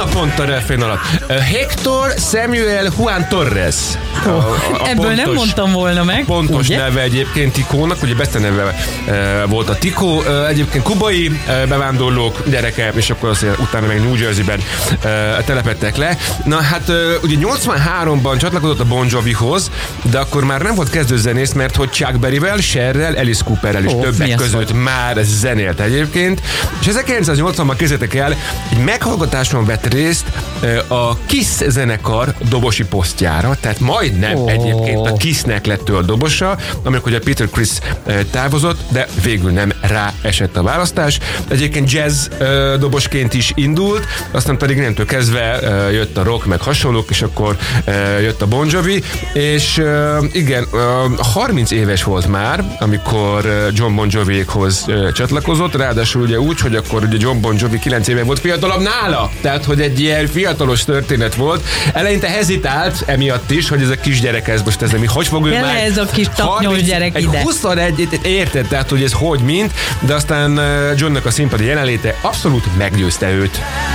pont a refrén alatt. Hector Samuel Juan Torres. Ebből nem mondtam volna meg. Pontos ugye? neve egyébként Tikónak, ugye beszélneve volt a Tikó, egyébként kubai bevándorlók gyereke, és akkor azért utána meg New Jersey-ben telepedtek le. Na hát ugye 83-ban csatlakozott a Bon Jovihoz, de akkor már nem volt kezdőzenész, mert hogy Chuck Berryvel, Cherrel, Alice Cooperrel is többek között már zenélt egyébként. És 1980-ban kezdtek el, egy meghallgatáson vett részt a Kiss zenekar dobosi posztjára, tehát majdnem egyébként a Kissnek lett ő a dobosa, amikor a Peter Criss távozott, de végül nem rá esett a választás. Egyébként jazz dobosként is indult, aztán pedig nemtől kezdve jött a rock, meg hasonlók, és akkor jött a Bon Jovi, és igen, 30 éves volt már, amikor John Bon Joviékhoz csatlakozott, ráadásul ugye úgy, hogy akkor ugye John Bon Jovi 9 éve volt fiatalabb nála, tehát hogy egy ilyen fiatalos történet volt. Eleinte hezitált emiatt is, hogy ez a kisgyerek, ez most ez hogy fog ő már... ez a kis taknyos gyerek ide. 21, érted, tehát hogy ez hogy mint, de aztán Johnnak a színpadi jelenléte abszolút meggyőzte őt.